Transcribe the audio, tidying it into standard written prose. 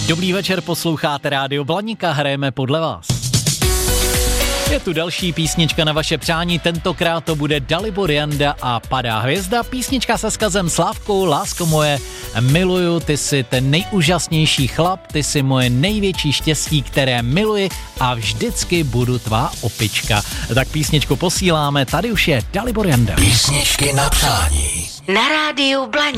Dobrý večer, posloucháte Rádio Blaníka, hrajeme podle vás. Je tu další písnička na vaše přání, tentokrát to bude Dalibor Janda a Padá hvězda, písnička se skazem Slávkou, lásko moje, miluju, ty jsi ten nejúžasnější chlap, ty jsi moje největší štěstí, které miluji a vždycky budu tvá opička. Tak písničku posíláme, tady už je Dalibor Janda. Písničky na přání. Na Rádiu Blaník.